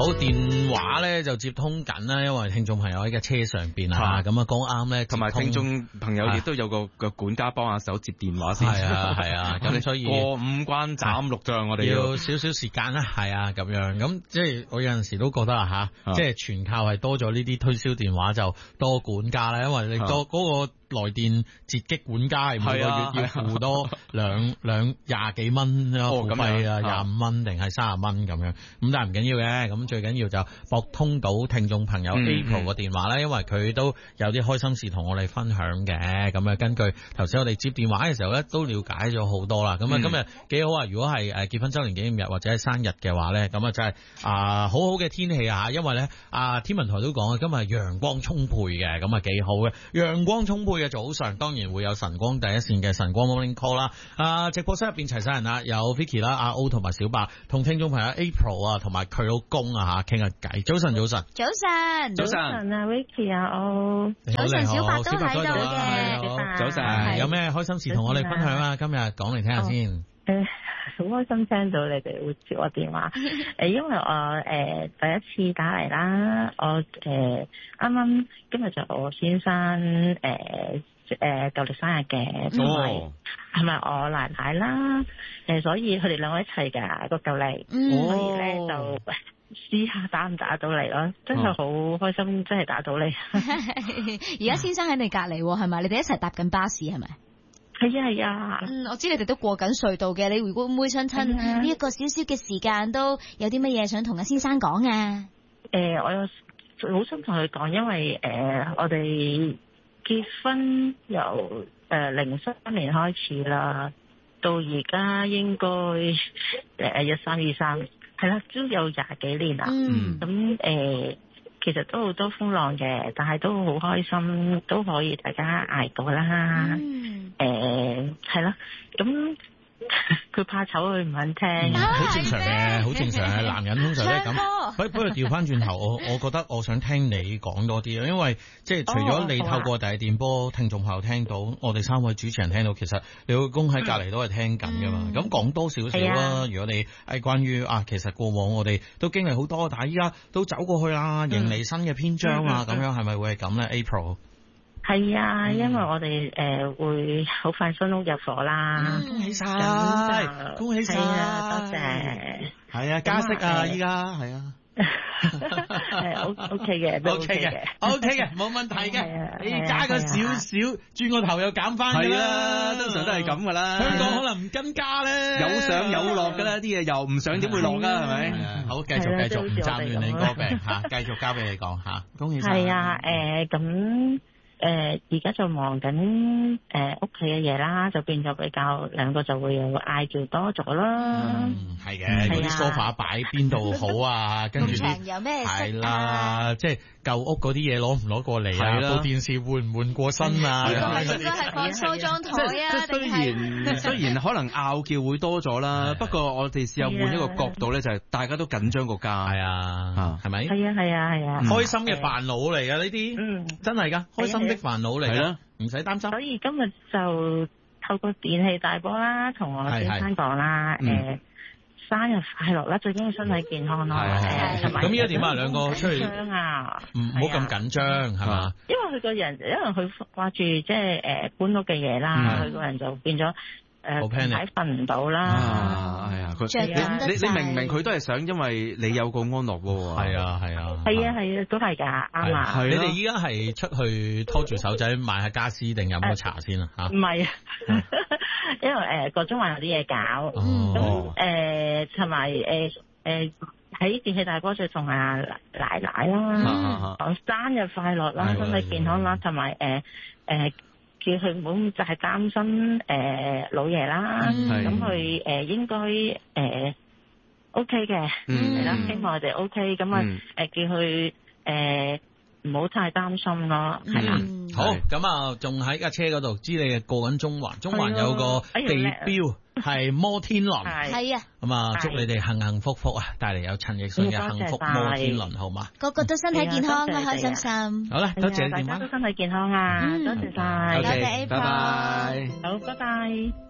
電話咧就接通緊啦，因為聽眾朋友喺架車上邊啊，咁啊講啱咧， 同埋聽眾朋友亦都有個管家幫下手接電話先。 係啊，咁所以過五關斬六將，我哋要少少時間啦，係啊，咁樣咁即係我有陣時都覺得即係全靠係多咗呢啲推銷電話就多管家啦，因為你多嗰個來電截擊管家係每個月要付多廿幾蚊付費啊，25蚊定係30蚊咁樣，咁但係唔緊要嘅，咁最緊要就撥通到聽眾朋友 April 個電話啦，因為佢都有啲開心事同我哋分享嘅，咁啊根據頭先我哋接電話嘅時候咧，都了解咗好多啦，咁啊今日幾好啊！如果係結婚周年紀念日或者係生日嘅話咧，咁啊真係好好嘅天氣啊，因為咧天文台都講啊，今日陽光充沛嘅，咁啊幾好嘅，陽光充沛嘅早上當然會有晨光第一線嘅晨光 Morning Call 啦，直播室入邊齊晒人啦，有 Vicky 啦、阿 O 同埋小白，同聽眾朋友 April 啊，同埋佢老公啊傾下偈。早晨啊 Vicky 啊 O， 早晨小白都喺度嘅， 早晨， 有咩開心事同我哋分享啊？今日講嚟聽下先。 好開心聽到你哋會接我電話，因為我第一次打嚟啦，我啱啱今日就我先生舊曆生日嘅，係咪我奶奶啦？所以佢哋兩個一齊㗎個舊曆，所以咧就試下打唔打到嚟咯，真係好開心，真係打到嚟。 而家先生喺你隔離係咪？你哋一齊搭緊巴士係咪？ 係啊， 我知你哋都過緊隧道嘅，你會唔會親呢一個少少嘅時間都有啲乜嘢想同阿先生講啊？ 我有好想同佢講，因為我哋結婚由03年開始啦，到而家應該1323，係啦，都有20幾年啦。咁其實都好多風浪嘅，但係都好開心，都可以大家捱過啦。係啦，咁佢怕醜，佢唔肯聽， 好正常嘅，好正常嘅。男人通常都係咁。不過調翻轉頭，我覺得我想聽你講多啲，因為即係除咗你透過第一電波聽眾朋友聽到，我哋3位主持人聽到，其實你老公喺隔離都係聽緊噶嘛。咁講多少少啦。如果你係關於其實過往我哋都經歷好多，但係依家都走過去啦，迎嚟新嘅篇章啊，咁樣係咪會係咁咧 ？April？ 係啊，因為我哋會好快新屋入伙啦， 恭喜晒，恭喜晒， 多謝。 係啊，加息啊，依家係啊。 OK 嘅，都 OK 嘅 ，OK 嘅，冇問題嘅。你加個少少，轉個頭又減翻㗎啦， 通常都係咁噶啦。 香港可能唔跟加咧， 有上有落噶啦，啲嘢又唔上點會落㗎？係咪？ 好，繼續，唔斬亂你歌病嚇，繼續交俾你講嚇，恭喜晒。 係啊，咁。而家就忙緊屋企嘅嘢啦，就變咗比較兩個就會有嗌叫多咗啦。 係嘅，嗰啲 sofa 擺邊度好啊？跟住啲有咩係啦，即係舊屋嗰啲嘢攞唔攞過嚟啊？部電視換唔換過身啊？ 應該係放梳妝台啊？ 雖然可能拗叫會多咗啦，不過我哋試下換一個角度咧，就係大家都緊張個家。 係啊，係咪？ 係啊， 開心嘅煩惱嚟㗎呢啲，真係㗎，開心的煩惱嚟啦，唔使擔心。 所以今日就透過電器大波啦，同我先生講啦，生日快樂啦，最緊要身體健康啦。 咁依家點啊？兩個出去唔好咁緊張係嘛？ 因為佢個人，因為佢掛住即係搬屋嘅嘢啦，佢個人就變咗。睇瞓唔到啦， 係啊，你明唔明佢都係想，因為你有個安樂喎。 係啊， 都係㗎，啱啊。 你哋依家係出去拖住手仔買下家私定飲個茶先啊？嚇， 唔係啊，因為個中環有啲嘢搞，咁同埋喺電器大波就同阿奶奶啦，講生日快樂啦，身體健康啦，同埋叫佢唔好就係擔心老爺啦，咁佢應該OK 嘅，係啦，希望我哋 OK，咁啊叫佢唔好太擔心咯，係啦。 好，咁啊仲喺架車嗰度，知你過緊中環有個地標係摩天輪， 係啊， 咁啊祝你哋幸幸福福啊，帶嚟有陳奕迅嘅幸福摩天輪，好嘛？ 個個都身體健康啊，開心心。 好啦，多謝你電話， 大家都身體健康啊，多謝晒， 多謝 April， 拜拜， 好，拜拜。